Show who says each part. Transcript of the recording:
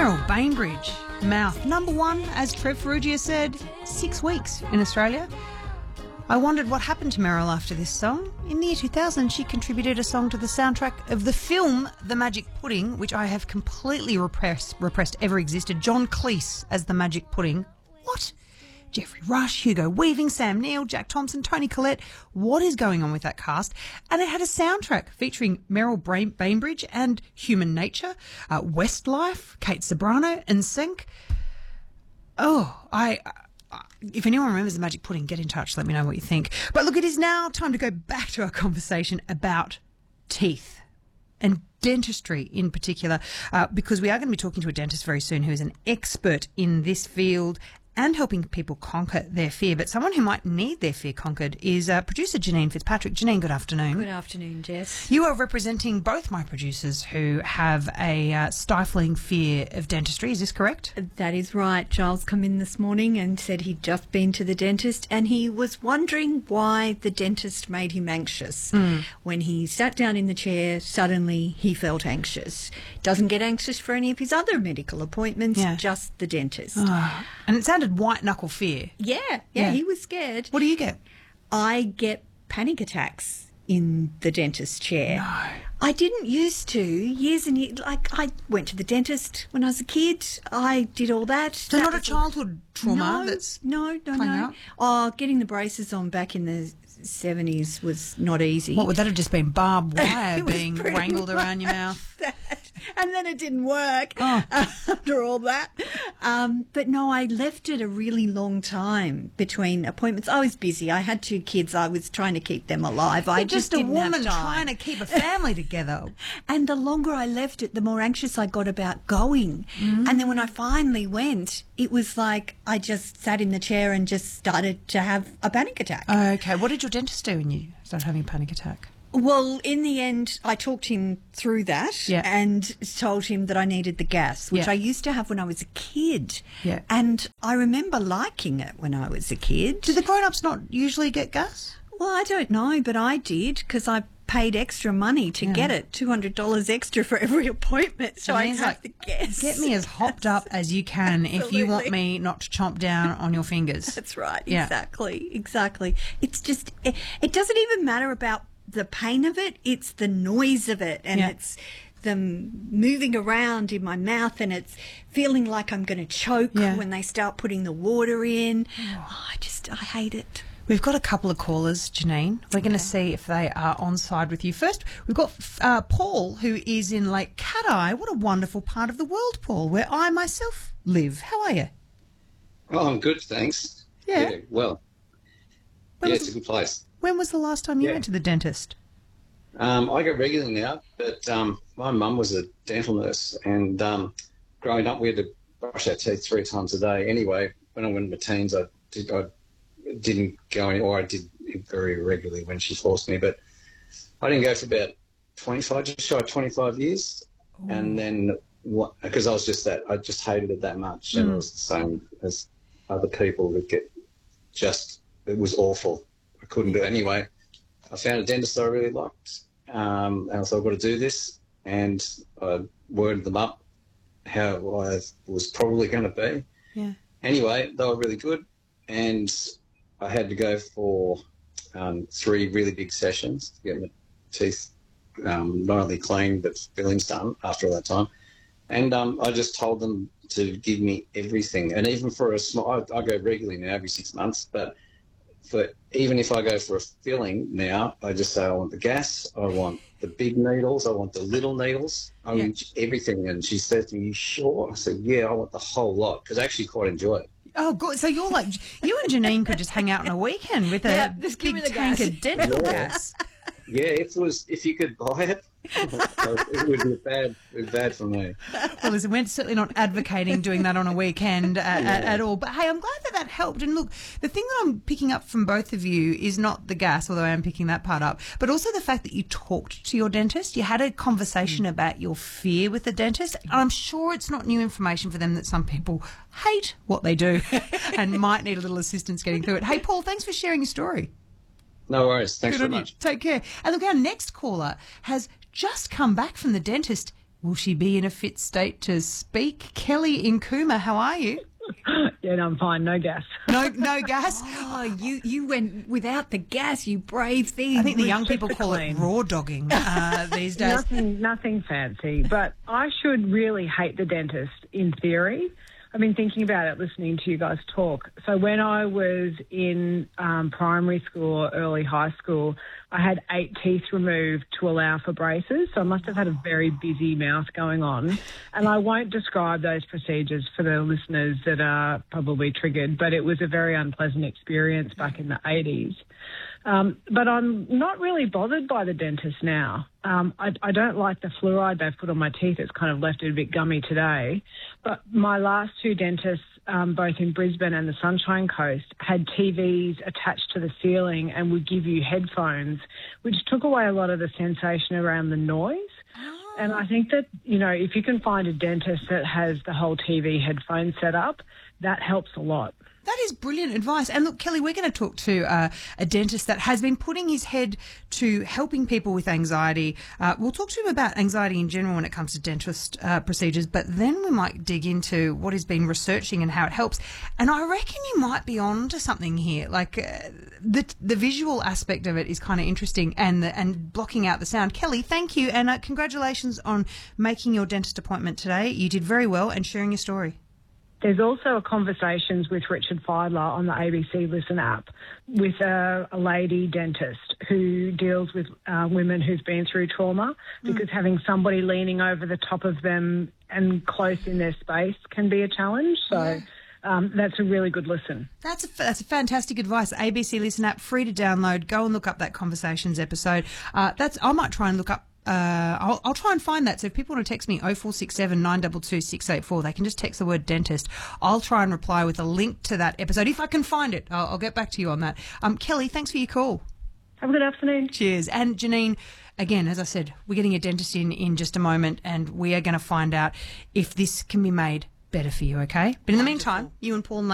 Speaker 1: Meryl Bainbridge, Mouth. #1, as Trev Ferrugia said, 6 weeks in Australia. I wondered what happened to Meryl after this song. In the year 2000, she contributed a song to the soundtrack of the film The Magic Pudding, which I have completely repressed ever existed. John Cleese as the Magic Pudding. What? Jeffrey Rush, Hugo Weaving, Sam Neill, Jack Thompson, Toni Collette. What is going on with that cast? And it had a soundtrack featuring Meryl Bainbridge and Human Nature, Westlife, Kate Ceberano, NSYNC. If anyone remembers the Magic Pudding, get in touch. Let me know what you think. But look, it is now time to go back to our conversation about teeth and dentistry in particular, because we are going to be talking to a dentist very soon who is an expert in this field and helping people conquer their fear. But someone who might need their fear conquered is producer Janine Fitzpatrick. Janine, good afternoon.
Speaker 2: Good afternoon, Jess.
Speaker 1: You are representing both my producers who have a stifling fear of dentistry. Is this correct?
Speaker 2: That is right. Giles come in this morning and said he'd just been to the dentist and he was wondering why the dentist made him anxious. When he sat down in the chair, suddenly he felt anxious. Doesn't get anxious for any of his other medical appointments, just the dentist.
Speaker 1: And it sounded white-knuckle fear.
Speaker 2: Yeah, he was scared.
Speaker 1: What do you get?
Speaker 2: I get panic attacks in the dentist chair.
Speaker 1: No.
Speaker 2: I didn't used to, years and years. Like, I went to the dentist when I was a kid. I did all that.
Speaker 1: So not a childhood trauma that's
Speaker 2: No.
Speaker 1: out?
Speaker 2: Oh, getting the braces on back in the 70s was not easy.
Speaker 1: What would that have just been? Barbed wire
Speaker 2: It was
Speaker 1: being
Speaker 2: pretty
Speaker 1: wrangled around your
Speaker 2: much
Speaker 1: mouth?
Speaker 2: that. And then it didn't work after all that. But no, I left it a really long time between appointments. I was busy. I had 2 kids. I was trying to keep them alive. I just
Speaker 1: a
Speaker 2: didn't have
Speaker 1: woman
Speaker 2: time.
Speaker 1: trying to keep a family together.
Speaker 2: And the longer I left it, the more anxious I got about going. And then when I finally went, it was like I just sat in the chair and just started to have a panic attack.
Speaker 1: Okay, what did your dentist do when you started having a panic attack?
Speaker 2: Well, in the end, I talked him through that and told him that I needed the gas, which I used to have when I was a kid.
Speaker 1: Yeah.
Speaker 2: And I remember liking it when I was a kid.
Speaker 1: Do the grown-ups not usually get gas?
Speaker 2: Well, I don't know, but I did because I paid extra money to get it, $200 extra for every appointment, so I have the gas.
Speaker 1: Get me as hopped up as you can if you want me not to chomp down on your fingers.
Speaker 2: That's right, exactly. It's just, it doesn't even matter about the pain of it, it's the noise of it, and it's them moving around in my mouth, and it's feeling like I'm going to choke when they start putting the water in. I hate it.
Speaker 1: We've got a couple of callers, Janine. We're going to see if they are on side with you. First, we've got Paul, who is in Lake Cat-Eye. What a wonderful part of the world, Paul, where I myself live. How are you?
Speaker 3: Oh, I'm good, thanks.
Speaker 1: Yeah.
Speaker 3: Well, it's a good place.
Speaker 1: When was the last time you went to the dentist?
Speaker 3: I go regularly now, but my mum was a dental nurse, and growing up we had to brush our teeth 3 times a day. Anyway, when I went into my teens, I didn't go anywhere. I did it very regularly when she forced me, but I didn't go for about 25 years. Ooh. And then because I just hated it that much, and it was the same as other people that it was awful. I couldn't do it anyway. I found a dentist I really liked, and I thought, I've got to do this, and I worded them up how I was probably going to be.
Speaker 1: Yeah.
Speaker 3: Anyway, they were really good, and I had to go for 3 really big sessions to get my teeth not only clean but fillings done after all that time. And I just told them to give me everything, and even for a small, I go regularly now every 6 months, but even if I go for a filling now, I just say I want the gas, I want the big needles, I want the little needles, I want everything. And she said to me, "You sure?" I said, "Yeah, I want the whole lot," because I actually quite enjoy it.
Speaker 1: Oh, good. So you're like, you and Janine could just hang out on a weekend with this big tank of dental gas.
Speaker 3: Yeah, if you could buy it, it would be bad for me.
Speaker 1: Well, listen, we're certainly not advocating doing that on a weekend at all. But hey, I'm glad that helped. And look, the thing that I'm picking up from both of you is not the gas, although I am picking that part up, but also the fact that you talked to your dentist. You had a conversation about your fear with the dentist. And I'm sure it's not new information for them that some people hate what they do and might need a little assistance getting through it. Hey, Paul, thanks for sharing your story.
Speaker 3: No worries. Thanks very much.
Speaker 1: Take care. And look, our next caller has just come back from the dentist Will she be in a fit state to speak? Kelly in Cooma, how are you?
Speaker 4: Yeah, no, I'm fine. No gas.
Speaker 1: No gas?
Speaker 2: Oh, you went without the gas, you brave thing.
Speaker 1: I think the young people call it raw dogging these days.
Speaker 4: Nothing fancy. But I should really hate the dentist in theory. I've been thinking about it listening to you guys talk. So when I was in primary school or early high school, I had 8 teeth removed to allow for braces. So I must have had a very busy mouth going on. And I won't describe those procedures for the listeners that are probably triggered, but it was a very unpleasant experience back in the 80s. But I'm not really bothered by the dentist now. I don't like the fluoride they've put on my teeth. It's kind of left it a bit gummy today. But my last 2 dentists, both in Brisbane and the Sunshine Coast, had TVs attached to the ceiling and would give you headphones, which took away a lot of the sensation around the noise. And I think that, you know, if you can find a dentist that has the whole TV headphone set up, that helps a lot.
Speaker 1: That is brilliant advice. And look, Kelly, we're going to talk to a dentist that has been putting his head to helping people with anxiety. We'll talk to him about anxiety in general when it comes to dentist procedures, but then we might dig into what he's been researching and how it helps. And I reckon you might be on to something here. Like the visual aspect of it is kind of interesting, and blocking out the sound. Kelly, thank you, and congratulations on making your dentist appointment today. You did very well and sharing your story.
Speaker 4: There's also a Conversations with Richard Fidler on the ABC Listen app with a lady dentist who deals with women who've been through trauma, because having somebody leaning over the top of them and close in their space can be a challenge. So that's a really good listen.
Speaker 1: That's a fantastic advice. ABC Listen app, free to download. Go and look up that Conversations episode. I might try and look up. I'll try and find that. So if people want to text me 0467 922 684, they can just text the word dentist. I'll try and reply with a link to that episode if I can find it. I'll get back to you on that. Kelly, thanks for your call.
Speaker 4: Have a good afternoon.
Speaker 1: Cheers. And Janine, again, as I said, we're getting a dentist in just a moment, and we are going to find out if this can be made better for you, okay? But in the meantime, you and Paul